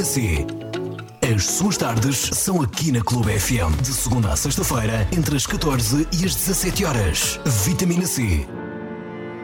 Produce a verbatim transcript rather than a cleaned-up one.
C. As suas tardes são aqui na Clube F M. De segunda a sexta-feira, entre as catorze e as dezassete horas. Vitamina C.